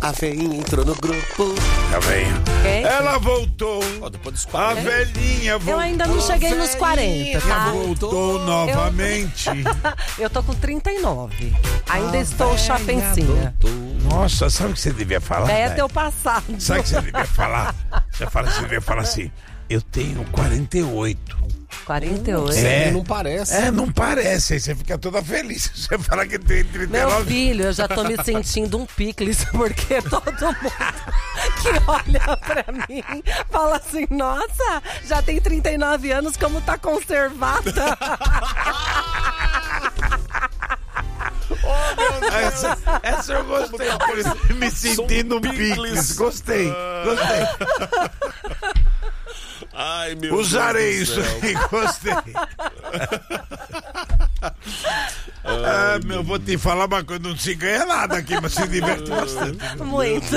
A feinha entrou no grupo. A velhinha. Ela voltou. Depois dos A 40. velhinha voltou. Eu ainda não cheguei nos 40, tá? Voltou novamente. Eu tô com 39. Ainda estou chapencinha. Nossa, sabe o que você devia falar? É velho? teu passado. Sabe o que você devia falar? Você devia falar assim, eu tenho 48. 48. Não parece. Não parece, aí você fica toda feliz. Você fala que tem 39. Meu filho, eu já tô me sentindo um picles, porque todo mundo que olha pra mim fala assim, nossa, já tem 39 anos, como tá conservada. Essa eu gostei, por isso me sentindo um picles. Gostei. Ai, meu Usarei Deus do isso céu. aí, gostei. Meu, vou te falar uma coisa, não se ganha nada aqui, mas se diverte bastante. Muito.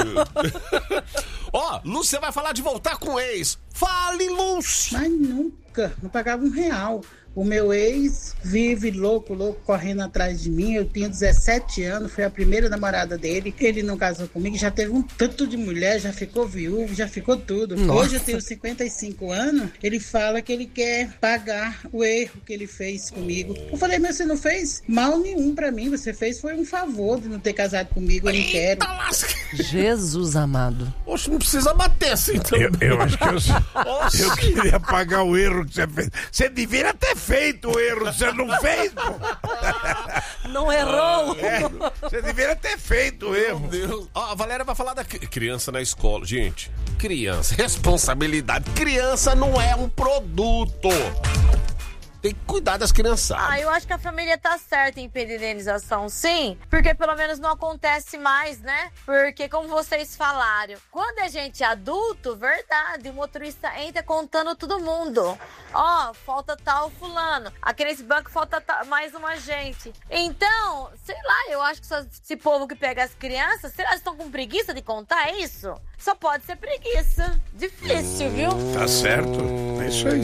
Lúcia vai falar de voltar com o ex. Fale, Lúcia. Mas nunca, não pagava R$1. O meu ex vive louco, correndo atrás de mim. Eu tinha 17 anos, foi a primeira namorada dele. Ele não casou comigo, já teve um tanto de mulher, já ficou viúvo, já ficou tudo. Nossa. Hoje eu tenho 55 anos, ele fala que ele quer pagar o erro que ele fez comigo. Eu falei, mas você não fez mal nenhum pra mim, você fez foi um favor de não ter casado comigo, eu não quero. Jesus amado. Oxe, não precisa bater assim também. Eu acho que eu queria pagar o erro que você fez. Você deveria ter feito o erro, você não fez, pô. Não errou. Você deveria ter feito o erro. Meu Deus. A Valéria vai falar da criança na escola. Gente, criança, responsabilidade. Criança não é um produto. Tem que cuidar das crianças. Eu acho que a família tá certa em pedir indenização, sim, porque pelo menos não acontece mais, né? Porque, como vocês falaram, quando a gente é adulto, verdade, o motorista entra contando todo mundo. Falta tal fulano, aqui nesse banco falta mais uma gente. Então, sei lá, eu acho que esse povo que pega as crianças, será que estão com preguiça de contar isso? Só pode ser preguiça. Difícil, viu? Tá certo, é isso aí.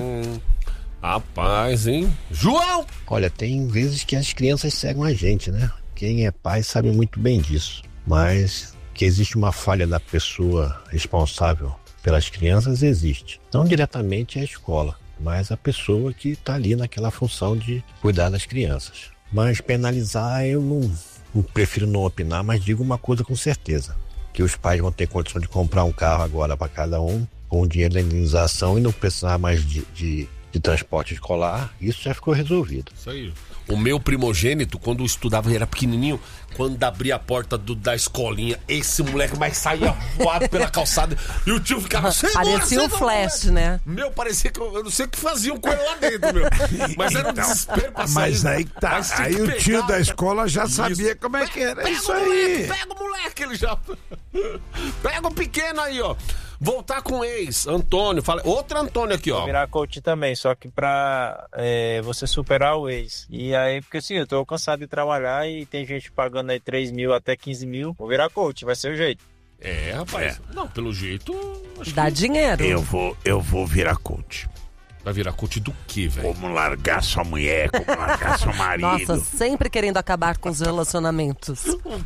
Rapaz, hein? João! Olha, tem vezes que as crianças cegam a gente, né? Quem é pai sabe muito bem disso. Mas que existe uma falha da pessoa responsável pelas crianças, existe. Não diretamente a escola, mas a pessoa que está ali naquela função de cuidar das crianças. Mas penalizar, eu não prefiro não opinar, mas digo uma coisa com certeza. Que os pais vão ter condição de comprar um carro agora para cada um, com o dinheiro da indenização e não precisar mais de transporte escolar, isso já ficou resolvido. Isso aí. O meu primogênito, quando eu estudava, ele era pequenininho, quando abria a porta da escolinha, esse moleque mais saía voado pela calçada e o tio ficava... Parecia um flash, né? Meu, parecia que eu não sei o que faziam com ele lá dentro, meu. Mas era um desespero pra sair. Mas aí tá, Mas tinha aí que o tio pegar, da escola já sabia como é que era isso aí. Pega o moleque, ele já... Pega o pequeno aí, ó. Voltar com o ex, Antônio, fala. Outro Antônio aqui, ó. Vou virar coach também, só que pra você superar o ex. E aí, porque assim, eu tô cansado de trabalhar e tem gente pagando aí 3 mil até 15 mil. Vou virar coach, vai ser o jeito. Rapaz. Não, pelo jeito... Dá dinheiro. Eu vou virar coach. Vai virar coach do quê, velho? Como largar sua mulher, como largar seu marido. Nossa, sempre querendo acabar com os relacionamentos.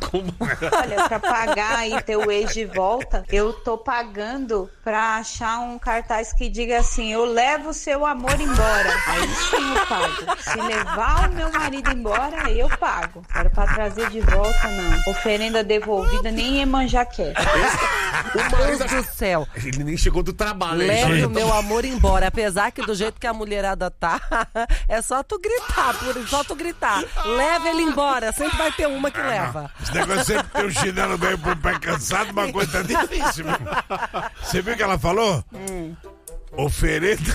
Olha, pra pagar e ter o ex de volta, eu tô pagando pra achar um cartaz que diga assim, eu levo o seu amor embora. Aí sim eu pago. Se levar o meu marido embora, aí eu pago. Agora pra trazer de volta, não. Oferenda devolvida, nem Iemanjá quer. Meu Deus do céu. Ele nem chegou do trabalho. Leve o meu amor embora. Apesar que do jeito que a mulherada tá, é só tu gritar, só tu gritar. Leva ele embora. Sempre vai ter uma que leva. Esse negócio sempre tem um chinelo meio pro pé cansado, uma coisa difícil. Você viu o que ela falou? Oferenda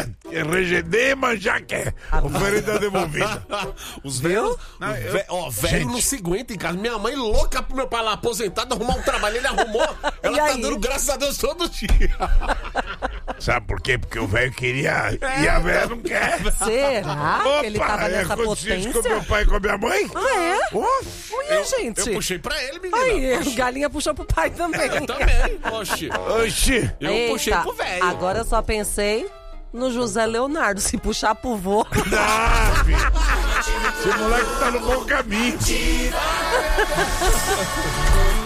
regedema já quer. Oferenda devolvida. Os velhos. Velho não se aguenta em casa. Minha mãe louca pro meu pai lá aposentado arrumar um trabalho. Ele arrumou. Ela tá dando graças a Deus todo dia. Sabe por quê? Porque o velho queria e a velha não quer. Será que ele tava nessa potência? Com meu pai e com a minha mãe? Ué, gente. Eu puxei pra ele, menina. Aí, galinha puxou pro pai também. Eu também. Oxi. Eu puxei pro velho. Agora eu só pensei no José Leonardo. Se puxar pro vô. Esse moleque tá no bom caminho.